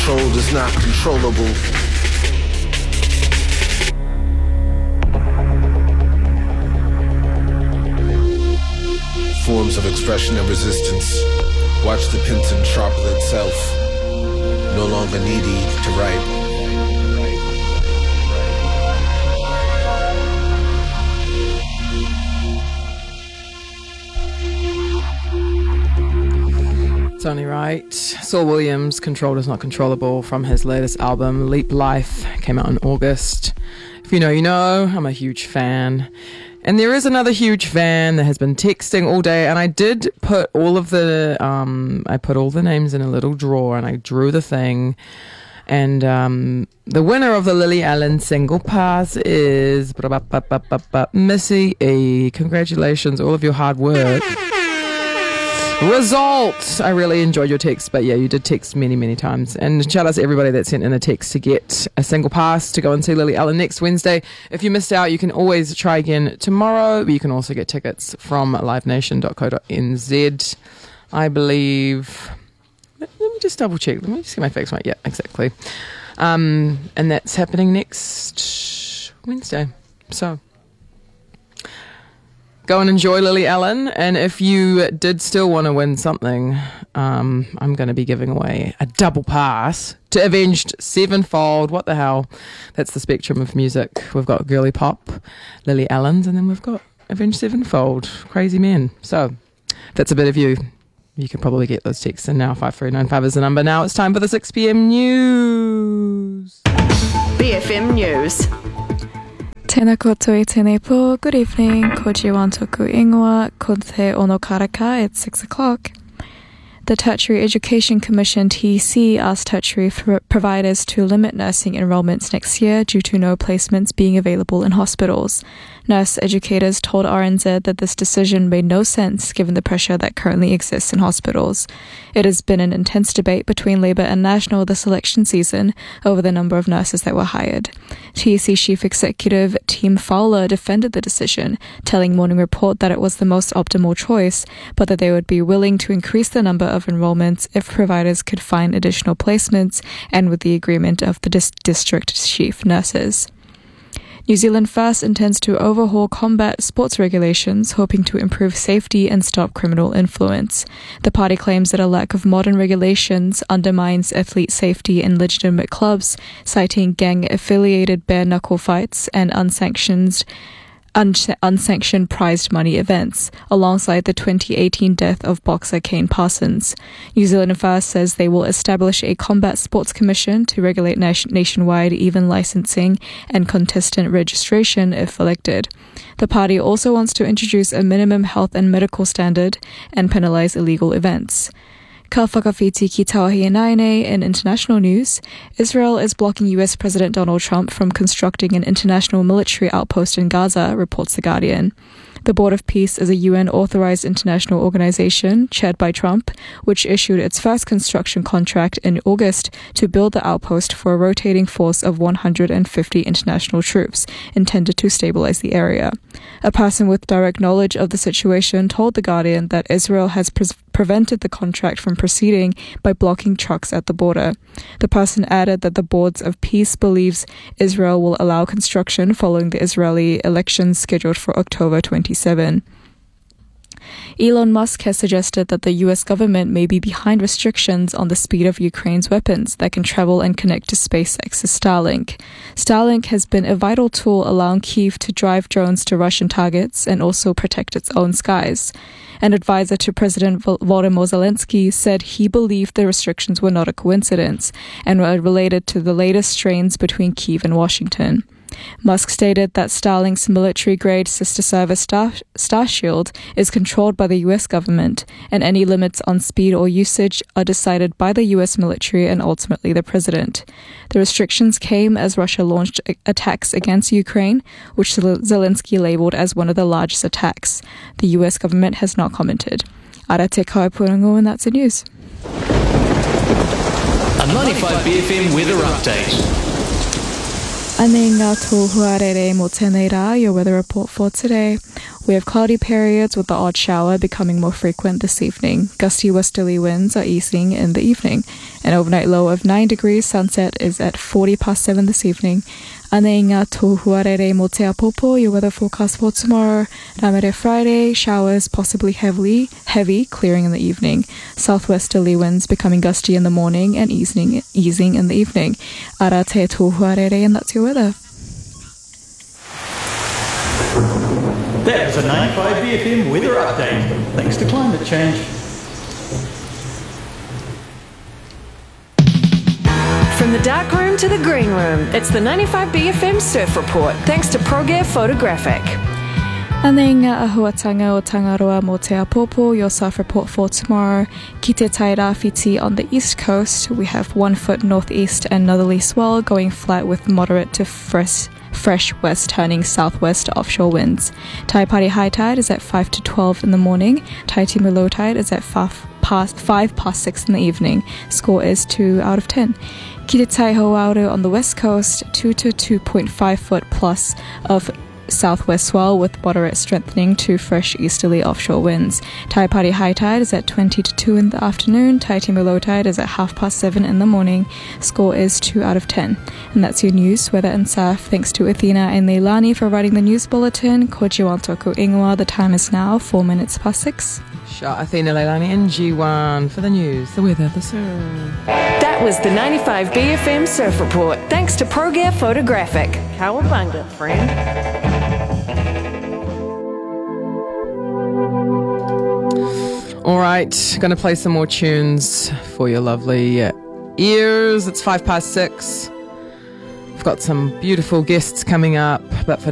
controlled is not controllable. Forms of expression and resistance. Watch the Pinton topple itself. No longer needy to write. It's only right. Saul Williams, Controlled is Not Controllable, from his latest album, Leap Life, came out in August. If you know, you know. I'm a huge fan. And there is another huge fan that has been texting all day, and I did put all of the, I put all the names in a little drawer, and I drew the thing. And the winner of the Lily Allen single pass is Missy E. Congratulations, all of your hard work. Result! I really enjoyed your text, but yeah, you did text many, many times. And shout out to everybody that sent in a text to get a single pass to go and see Lily Allen next Wednesday. If you missed out, you can always try again tomorrow, but you can also get tickets from livenation.co.nz. I believe... Let me just double check. Let me just get my facts right. Yeah, exactly. And that's happening next Wednesday. So... go and enjoy Lily Allen, and if you did still want to win something, I'm going to be giving away a double pass to Avenged Sevenfold. What the hell? That's the spectrum of music. We've got Girly Pop, Lily Allen's, and then we've got Avenged Sevenfold, Crazy Men. So if that's a bit of you, you can probably get those texts in now. 5395 is the number. Now it's time for the 6pm news. BFM News. Tēnā koutou tēnei pō. Good evening. Ko Jiwan toku ingoa. Ko te ono karaka at 6 o'clock. The Tertiary Education Commission, TEC, asked tertiary providers to limit nursing enrollments next year due to no placements being available in hospitals. Nurse educators told RNZ that this decision made no sense given the pressure that currently exists in hospitals. It has been an intense debate between Labour and National this election season over the number of nurses that were hired. TEC Chief Executive Tim Fowler defended the decision, telling Morning Report that it was the most optimal choice, but that they would be willing to increase the number of enrollments if providers could find additional placements and with the agreement of the district chief nurses. New Zealand First intends to overhaul combat sports regulations, hoping to improve safety and stop criminal influence. The party claims that a lack of modern regulations undermines athlete safety in legitimate clubs, citing gang-affiliated bare-knuckle fights and unsanctioned prized money events, alongside the 2018 death of boxer Kane Parsons. New Zealand First says they will establish a combat sports commission to regulate nationwide even licensing and contestant registration if elected. The party also wants to introduce a minimum health and medical standard and penalise illegal events. Ka whakawhiti ki Tauahi Naine in international news, Israel is blocking US President Donald Trump from constructing an international military outpost in Gaza, reports The Guardian. The Board of Peace is a UN-authorized international organization chaired by Trump, which issued its first construction contract in August to build the outpost for a rotating force of 150 international troops, intended to stabilize the area. A person with direct knowledge of the situation told The Guardian that Israel has prevented the contract from proceeding by blocking trucks at the border. The person added that the Board of Peace believes Israel will allow construction following the Israeli elections scheduled for October 27. Elon Musk has suggested that the US government may be behind restrictions on the speed of Ukraine's weapons that can travel and connect to SpaceX's Starlink. Starlink has been a vital tool allowing Kyiv to drive drones to Russian targets and also protect its own skies. An advisor to President Volodymyr Zelensky said he believed the restrictions were not a coincidence and were related to the latest strains between Kyiv and Washington. Musk stated that Starlink's military-grade sister service Starshield is controlled by the US government, and any limits on speed or usage are decided by the US military and ultimately the president. The restrictions came as Russia launched attacks against Ukraine, which Zelensky labeled as one of the largest attacks. The US government has not commented. Ara te kaipūrango, and that's the news. A 95 BFM weather update. Ane ngā tōhuarere mō tēnei rā, your weather report for today. We have cloudy periods with the odd shower becoming more frequent this evening. Gusty westerly winds are easing in the evening. An overnight low of 9 degrees. Sunset is at 7:40 this evening. Ane ngā tōhuarere mo te apopo, your weather forecast for tomorrow. Ramere Friday, showers possibly heavy, clearing in the evening. Southwesterly winds becoming gusty in the morning and easing in the evening. Ara te tōhuarere, and that's your weather. That was a 95 BFM weather update. Thanks to climate change. From the dark room to the green room, it's the 95 BFM Surf Report, thanks to ProGear Photographic. Ane ngā ahuatanga o Tangaroa mo te apopo, your surf report for tomorrow. Ki te Tairāwhiti on the east coast, we have 1 foot northeast and northerly swell going flat with moderate to fresh west turning southwest offshore winds. Taipari high tide is at 5 to 12 in the morning. Taitimu low tide is at 5 past 6 in the evening. Score is 2 out of 10. Ki te Taihoauru on the west coast, 2 to 2.5 foot plus of southwest swell with moderate strengthening to fresh easterly offshore winds. Taipari high tide is at 20 to 2 in the afternoon. Taitimu low tide is at 7:30 in the morning. Score is 2 out of 10. And that's your news, weather and surf. Thanks to Athena and Leilani for writing the news bulletin. Ko G1 Toku Ingoa. The time is now 4 minutes past 6. Shot Athena, Leilani and G1 for the news, the weather, the surf. That was the 95 BFM Surf Report, thanks to ProGear Photographic. Cowabunga, friend. All right, going to play some more tunes for your lovely ears. It's 6:05. We've got some beautiful guests coming up, but for